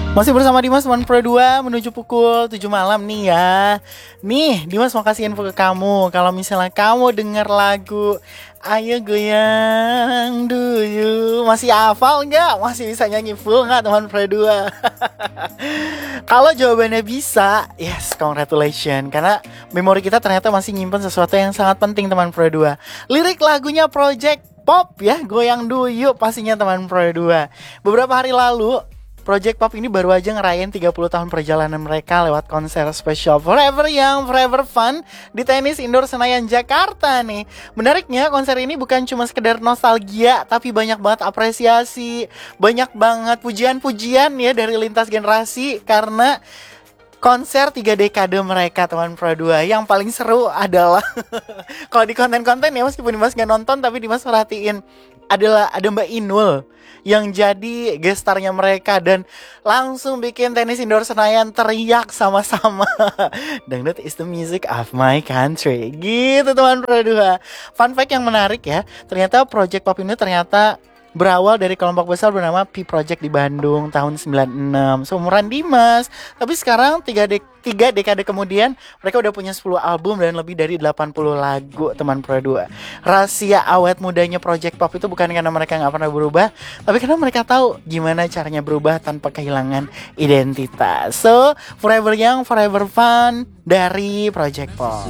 Masih bersama Dimas teman Pro 2 menuju pukul 7 malam nih ya. Nih, Dimas mau kasih info ke kamu. Kalau misalnya kamu denger lagu Ayo Goyang Dulu, masih hafal nggak? Masih bisa nyanyi full nggak teman Pro 2? Kalau jawabannya bisa, yes, congratulations. Karena memori kita ternyata masih nyimpen sesuatu yang sangat penting teman Pro 2. Lirik lagunya Project Pop ya, Goyang Dulu pastinya teman Pro 2. Beberapa hari lalu Project Pop ini baru aja ngerayain 30 tahun perjalanan mereka lewat konser spesial Forever Young, Forever Fun di Tenis Indoor Senayan, Jakarta nih. Menariknya konser ini bukan cuma sekedar nostalgia, tapi banyak banget apresiasi, banyak banget pujian-pujian ya dari lintas generasi. Karena konser 3 dekade mereka teman Pro 2. Yang paling seru adalah kalau di konten-konten ya, meskipun Dimas gak nonton, tapi Dimas perhatiin ada Mbak Inul yang jadi gestarnya mereka dan langsung bikin Tenis Indoor Senayan teriak sama-sama. Dangdut is the music of my country. Gitu teman Pro 2. Fun fact yang menarik ya, ternyata Project Pop ini ternyata berawal dari kelompok besar bernama P Project di Bandung tahun 96, seumuran Dimas. Tapi sekarang 3 dekade kemudian mereka udah punya 10 album dan lebih dari 80 lagu teman Pro 2. Rahasia awet mudanya Project Pop itu bukan karena mereka gak pernah berubah, tapi karena mereka tahu gimana caranya berubah tanpa kehilangan identitas. So, Forever Young, Forever Fun dari Project Pop.